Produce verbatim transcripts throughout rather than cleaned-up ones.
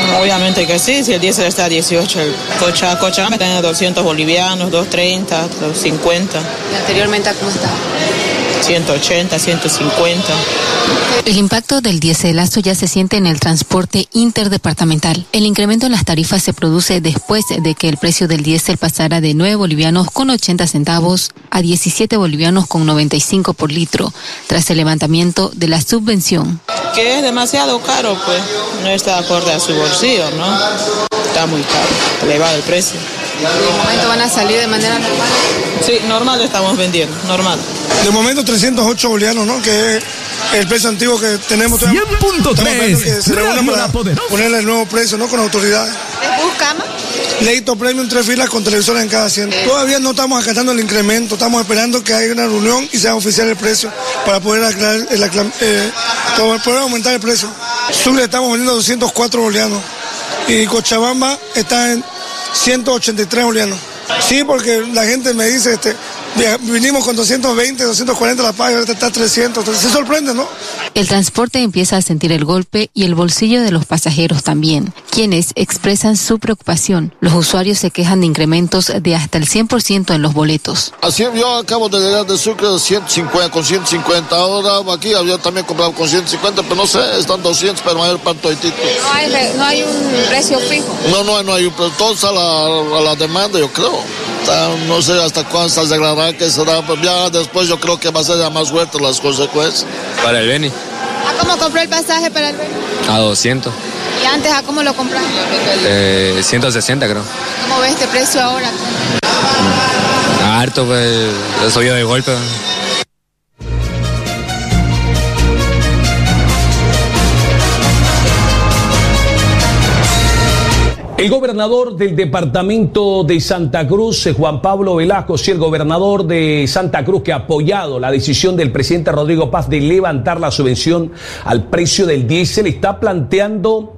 Obviamente que sí, si el diésel está a dieciocho, el Cocha, Cochabamba está en doscientos bolivianos, doscientos treinta, doscientos cincuenta. ¿Y anteriormente cómo está? ciento ochenta, ciento cincuenta. El impacto del dieselazo ya se siente en el transporte interdepartamental. El incremento en las tarifas se produce después de que el precio del diésel pasara de nueve bolivianos con ochenta centavos a diecisiete bolivianos con noventa y cinco por litro, tras el levantamiento de la subvención. Que es demasiado caro, pues, no está acorde a su bolsillo, ¿no? Está muy caro, elevado el precio. ¿De momento van a salir de manera normal? Sí, normal estamos vendiendo, normal. De momento trescientos ocho bolivianos, ¿no? Que es el precio antiguo que tenemos. cien punto tres, que se reúne para ponerle el nuevo precio, ¿no? Con autoridades. ¿Es Buscama? Leito Premium, tres filas con televisores en cada asiento. Todavía no estamos acatando el incremento, estamos esperando que haya una reunión y sea oficial el precio para poder aclarar, el, eh, para poder aumentar el precio. Sucre estamos vendiendo doscientos cuatro bolivianos y Cochabamba está en ciento ochenta y tres bolivianos. Sí, porque la gente me dice, este, vinimos con doscientos veinte, doscientos cuarenta la paga, ahorita está trescientos, entonces se sorprende, ¿no? El transporte empieza a sentir el golpe y el bolsillo de los pasajeros también, quienes expresan su preocupación. Los usuarios se quejan de incrementos de hasta el cien por ciento en los boletos. Así, yo acabo de llegar de Sucre ciento cincuenta, con ciento cincuenta, ahora aquí había también comprado con ciento cincuenta, pero no sé, están doscientos, pero mayor parte de título. No hay, no hay un precio fijo. No, no, no hay un precio, todo está a la, a la demanda, yo creo. No sé hasta cuándo se arreglará, que será, pero ya después yo creo que va a ser ya más fuerte las consecuencias. Para el Beni. ¿A cómo compró el pasaje para el Beni? A doscientos. ¿Y antes a cómo lo compraste? Eh, ciento sesenta creo. ¿Cómo ves este precio ahora? Harto, pues, subió de golpe. El gobernador del departamento de Santa Cruz, Juan Pablo Velasco, sí, el gobernador de Santa Cruz, que ha apoyado la decisión del presidente Rodrigo Paz de levantar la subvención al precio del diésel, está planteando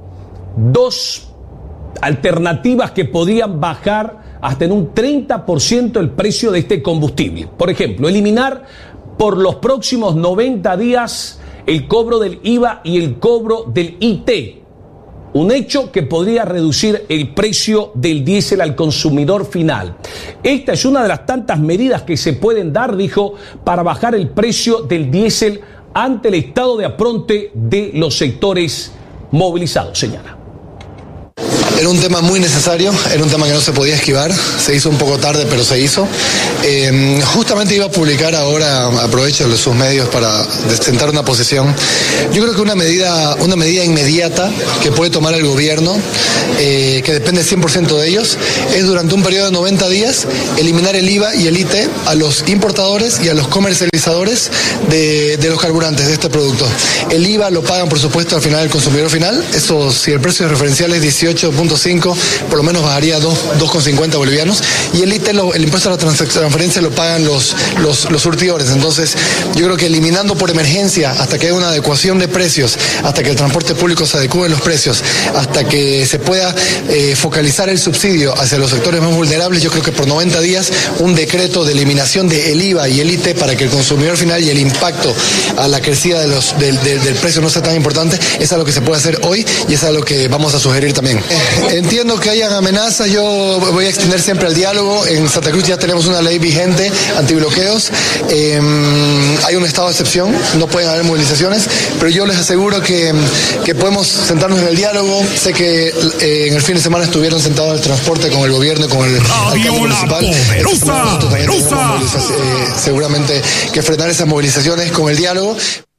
dos alternativas que podrían bajar hasta en un treinta por ciento el precio de este combustible. Por ejemplo, eliminar por los próximos noventa días el cobro del I V A y el cobro del I T. Un hecho que podría reducir el precio del diésel al consumidor final. Esta es una de las tantas medidas que se pueden dar, dijo, para bajar el precio del diésel ante el estado de apronte de los sectores movilizados, señala. Era un tema muy necesario, era un tema que no se podía esquivar, se hizo un poco tarde, pero se hizo. Eh, justamente iba a publicar ahora, aprovecho de sus medios para sentar una posición. Yo creo que una medida, una medida inmediata que puede tomar el gobierno, eh, que depende cien por ciento de ellos, es durante un periodo de noventa días eliminar el I V A y el I T a los importadores y a los comercializadores de, de los carburantes de este producto. El I V A lo pagan, por supuesto, al final el consumidor final. Eso, si el precio referencial es dieciocho punto cinco, por lo menos bajaría a dos con cincuenta bolivianos. Y el I T, lo, el impuesto a la transferencia, lo pagan los, los, los surtidores. Entonces, yo creo que eliminando por emergencia, hasta que haya una adecuación de precios, hasta que el transporte público se adecue los precios, hasta que se pueda eh, focalizar el subsidio hacia los sectores más vulnerables, yo creo que por noventa días un decreto de eliminación del I V A y el I T para que el consumidor final y el impacto a la crecida de los, del, del, del precio no sea tan importante, es algo que se puede hacer hoy y es algo que vamos a sugerir también. Entiendo que hayan amenazas, yo voy a extender siempre el diálogo. En Santa Cruz ya tenemos una ley vigente antibloqueos, eh, hay un estado de excepción, no pueden haber movilizaciones, pero yo les aseguro que, que podemos sentarnos en el diálogo. Sé que eh, en el fin de semana estuvieron sentados en el transporte con el gobierno y con el alcalde municipal. Poderosa, eh, seguramente que frenar esas movilizaciones con el diálogo.